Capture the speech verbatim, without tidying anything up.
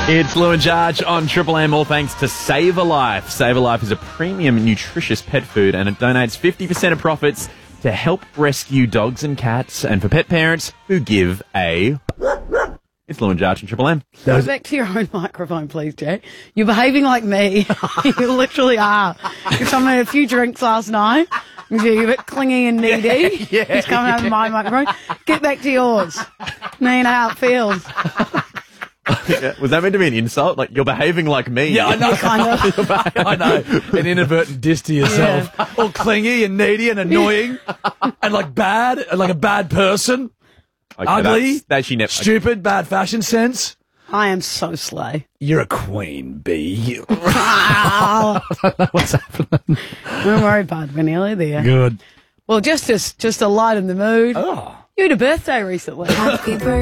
It's Lou and Jarge on Triple M, all thanks to Save a Life. Save a Life is a premium, nutritious pet food, and it donates fifty percent of profits to help rescue dogs and cats, and for pet parents who give a... It's Lou and Jarge on Triple M. Go back to your own microphone, please, Jay. You're behaving like me. You literally are. You told me a few drinks last night. You're a bit clingy and needy. Yeah, yeah, He's coming yeah. over my microphone. Get back to yours. Me and how it feels. Yeah, was that meant to be an insult? Like, you're behaving like me. Yeah, I know. Kind of. I know. An inadvertent diss to yourself. All clingy and needy and annoying and like bad, and like a bad person. Okay, Ugly. That's, that she never... Stupid, bad fashion sense. I am so slay. You're a queen bee. What's happening? Don't worry, bud. We're nearly there. Good. Well, just, just, just to lighten the mood. Oh. You had a birthday recently. Happy birthday.